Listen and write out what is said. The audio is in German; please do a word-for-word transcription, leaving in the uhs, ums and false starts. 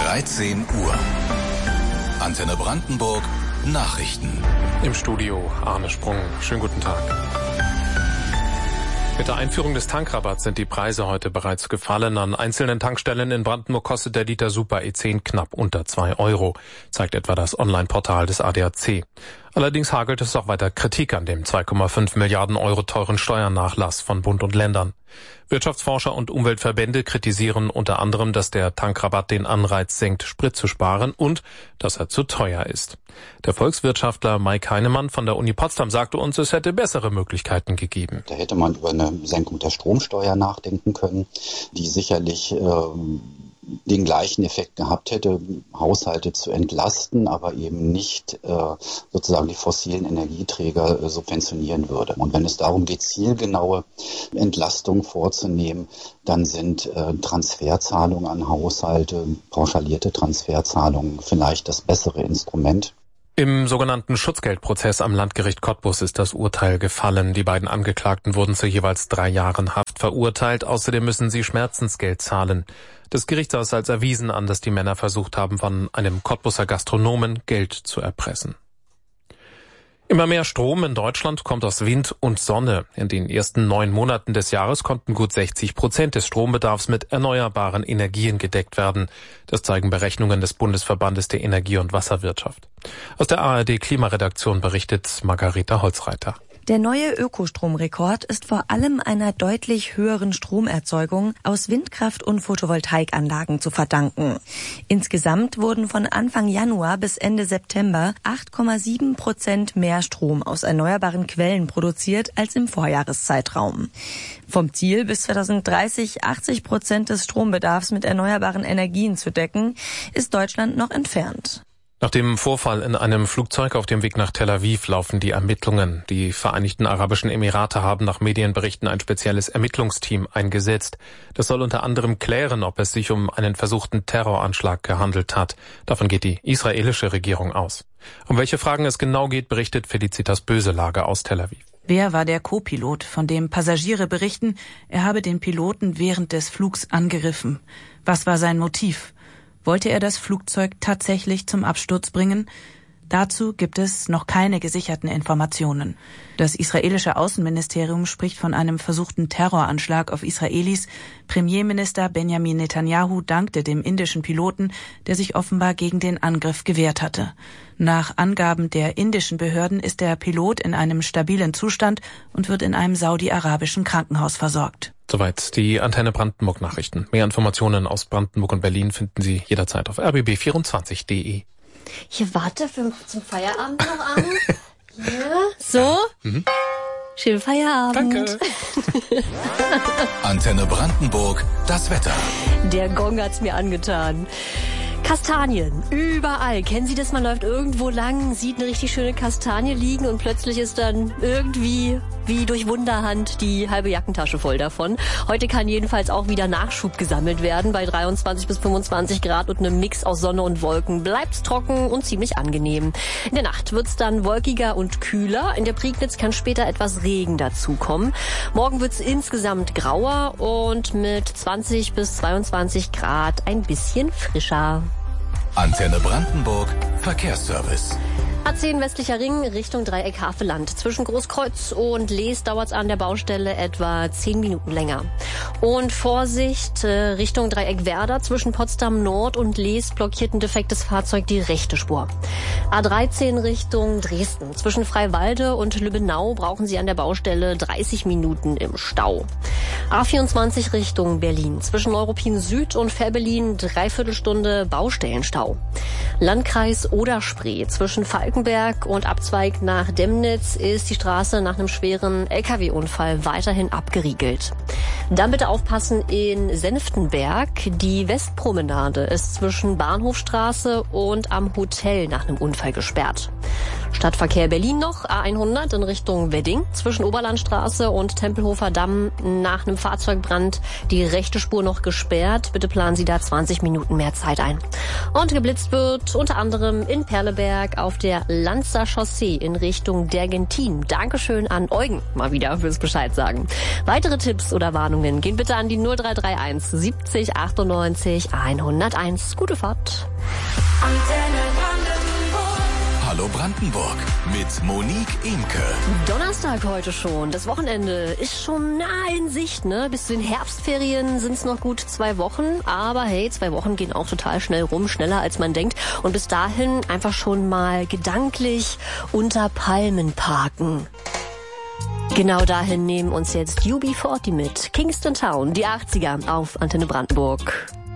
dreizehn Uhr. Antenne Brandenburg Nachrichten. Im Studio Arne Sprung. Schönen guten Tag. Mit der Einführung des Tankrabatts sind die Preise heute bereits gefallen. An einzelnen Tankstellen in Brandenburg kostet der Liter Super E zehn knapp unter zwei Euro, zeigt etwa das Online-Portal des A D A C. Allerdings hagelt es auch weiter Kritik an dem zwei Komma fünf Milliarden Euro teuren Steuernachlass von Bund und Ländern. Wirtschaftsforscher und Umweltverbände kritisieren unter anderem, dass der Tankrabatt den Anreiz senkt, Sprit zu sparen und dass er zu teuer ist. Der Volkswirtschaftler Mike Heinemann von der Uni Potsdam sagte uns, es hätte bessere Möglichkeiten gegeben. Da hätte man über eine Senkung der Stromsteuer nachdenken können, die sicherlich ähm, den gleichen Effekt gehabt hätte, Haushalte zu entlasten, aber eben nicht äh, sozusagen die fossilen Energieträger äh, subventionieren würde. Und wenn es darum geht, zielgenaue Entlastung vorzunehmen, dann sind äh, Transferzahlungen an Haushalte, pauschalierte Transferzahlungen vielleicht das bessere Instrument. Im sogenannten Schutzgeldprozess am Landgericht Cottbus ist das Urteil gefallen. Die beiden Angeklagten wurden zu jeweils drei Jahren Haft verurteilt. Außerdem müssen sie Schmerzensgeld zahlen. Das Gericht sah es als erwiesen an, dass die Männer versucht haben, von einem Cottbuser Gastronomen Geld zu erpressen. Immer mehr Strom in Deutschland kommt aus Wind und Sonne. In den ersten neun Monaten des Jahres konnten gut sechzig Prozent des Strombedarfs mit erneuerbaren Energien gedeckt werden. Das zeigen Berechnungen des Bundesverbandes der Energie- und Wasserwirtschaft. Aus der A R D-Klimaredaktion berichtet Margareta Holzreiter. Der neue Ökostromrekord ist vor allem einer deutlich höheren Stromerzeugung aus Windkraft- und Photovoltaikanlagen zu verdanken. Insgesamt wurden von Anfang Januar bis Ende September acht Komma sieben Prozent mehr Strom aus erneuerbaren Quellen produziert als im Vorjahreszeitraum. Vom Ziel, bis zweitausenddreißig achtzig Prozent des Strombedarfs mit erneuerbaren Energien zu decken, ist Deutschland noch entfernt. Nach dem Vorfall in einem Flugzeug auf dem Weg nach Tel Aviv laufen die Ermittlungen. Die Vereinigten Arabischen Emirate haben nach Medienberichten ein spezielles Ermittlungsteam eingesetzt. Das soll unter anderem klären, ob es sich um einen versuchten Terroranschlag gehandelt hat. Davon geht die israelische Regierung aus. Um welche Fragen es genau geht, berichtet Felicitas Böselager aus Tel Aviv. Wer war der Co-Pilot, von dem Passagiere berichten, er habe den Piloten während des Flugs angegriffen? Was war sein Motiv? Wollte er das Flugzeug tatsächlich zum Absturz bringen? Dazu gibt es noch keine gesicherten Informationen. Das israelische Außenministerium spricht von einem versuchten Terroranschlag auf Israelis. Premierminister Benjamin Netanyahu dankte dem indischen Piloten, der sich offenbar gegen den Angriff gewehrt hatte. Nach Angaben der indischen Behörden ist der Pilot in einem stabilen Zustand und wird in einem saudi-arabischen Krankenhaus versorgt. Soweit die Antenne Brandenburg Nachrichten. Mehr Informationen aus Brandenburg und Berlin finden Sie jederzeit auf r b b vierundzwanzig punkt d e. Hier, warte für, zum Feierabend noch, Arne. Hier, so. Mhm. Schönen Feierabend. Danke. Antenne Brandenburg, das Wetter. Der Gong hat's mir angetan. Kastanien, überall. Kennen Sie das? Man läuft irgendwo lang, sieht eine richtig schöne Kastanie liegen und plötzlich ist dann irgendwie wie durch Wunderhand die halbe Jackentasche voll davon. Heute kann jedenfalls auch wieder Nachschub gesammelt werden bei dreiundzwanzig bis fünfundzwanzig Grad und einem Mix aus Sonne und Wolken. Bleibt's trocken und ziemlich angenehm. In der Nacht wird's dann wolkiger und kühler. In der Prignitz kann später etwas Regen dazukommen. Morgen wird's insgesamt grauer und mit zwanzig bis zweiundzwanzig Grad ein bisschen frischer. Antenne Brandenburg Verkehrsservice. A zehn westlicher Ring Richtung Dreieck Havelland. Zwischen Großkreuz und Lees dauert's an der Baustelle etwa zehn Minuten länger. Und Vorsicht, äh, Richtung Dreieck Werder. Zwischen Potsdam Nord und Lees blockiert ein defektes Fahrzeug die rechte Spur. A dreizehn Richtung Dresden. Zwischen Freiwalde und Lübbenau brauchen Sie an der Baustelle dreißig Minuten im Stau. A vierundzwanzig Richtung Berlin. Zwischen Neuruppin Süd und Fehrbellin Dreiviertelstunde Baustellenstau. Landkreis Oder-Spree. Zwischen Falkenberg und Abzweig nach Demnitz ist die Straße nach einem schweren L K W-Unfall weiterhin abgeriegelt. Dann bitte aufpassen in Senftenberg. Die Westpromenade ist zwischen Bahnhofstraße und am Hotel nach einem Unfall gesperrt. Stadtverkehr Berlin noch, A hundert in Richtung Wedding, zwischen Oberlandstraße und Tempelhofer Damm nach einem Fahrzeugbrand die rechte Spur noch gesperrt. Bitte planen Sie da zwanzig Minuten mehr Zeit ein. Und geblitzt wird unter anderem in Perleberg auf der Lanzer Chaussee in Richtung Dergentin. Dankeschön an Eugen mal wieder fürs Bescheid sagen. Weitere Tipps oder Warnungen gehen bitte an die null drei drei eins siebzig achtundneunzig hunderteins. Gute Fahrt. Hallo Brandenburg mit Monique Imke. Donnerstag heute schon. Das Wochenende ist schon nah in Sicht, ne? Bis zu den Herbstferien sind es noch gut zwei Wochen. Aber hey, zwei Wochen gehen auch total schnell rum, schneller als man denkt. Und bis dahin einfach schon mal gedanklich unter Palmen parken. Genau dahin nehmen uns jetzt U B vierzig mit. Kingston Town, die achtziger auf Antenne Brandenburg.